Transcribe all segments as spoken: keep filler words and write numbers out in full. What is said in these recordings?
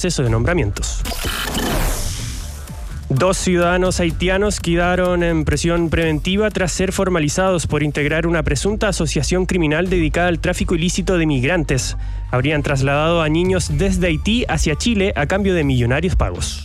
proceso de nombramientos. Dos ciudadanos haitianos quedaron en prisión preventiva tras ser formalizados por integrar una presunta asociación criminal dedicada al tráfico ilícito de migrantes. Habrían trasladado a niños desde Haití hacia Chile a cambio de millonarios pagos.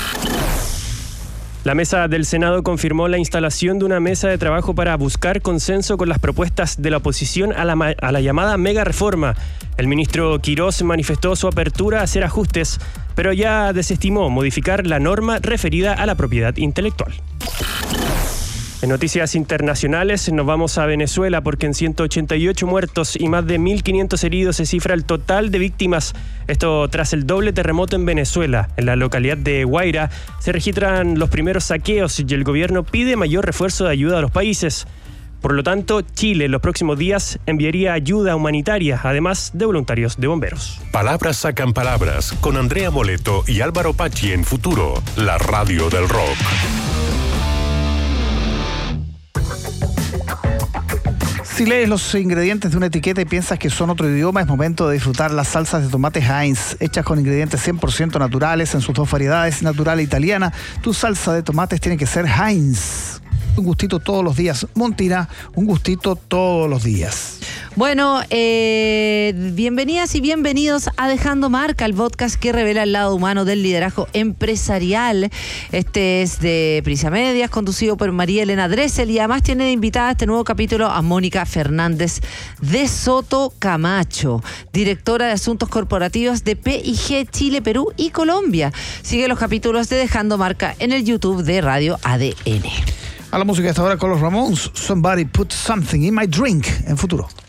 La mesa del Senado confirmó la instalación de una mesa de trabajo para buscar consenso con las propuestas de la oposición a la, a la llamada mega reforma. El ministro Quirós manifestó su apertura a hacer ajustes, pero ya desestimó modificar la norma referida a la propiedad intelectual. En noticias internacionales nos vamos a Venezuela porque en ciento ochenta y ocho muertos y más de mil quinientos heridos se cifra el total de víctimas. Esto tras el doble terremoto en Venezuela. En la localidad de Guaira se registran los primeros saqueos y el gobierno pide mayor refuerzo de ayuda a los países. Por lo tanto, Chile en los próximos días enviaría ayuda humanitaria, además de voluntarios de bomberos. Palabras sacan palabras con Andrea Moleto y Álvaro Pachi en Futuro, la radio del rock. Si lees los ingredientes de una etiqueta y piensas que son otro idioma, es momento de disfrutar las salsas de tomate Heinz, hechas con ingredientes cien por ciento naturales en sus dos variedades, natural e italiana. Tu salsa de tomates tiene que ser Heinz. Un gustito todos los días. Montina, un gustito todos los días. Bueno, eh, bienvenidas y bienvenidos a Dejando Marca, el podcast que revela el lado humano del liderazgo empresarial. Este es de Prisa Medias, conducido por María Elena Dressel, y además tiene de invitada a este nuevo capítulo a Mónica Fernández de Soto Camacho, directora de Asuntos Corporativos de P y G Chile, Perú y Colombia. Sigue los capítulos de Dejando Marca en el YouTube de Radio A D N. A la música de esta hora con los Ramones, Somebody Put Something in My Drink, en Futuro.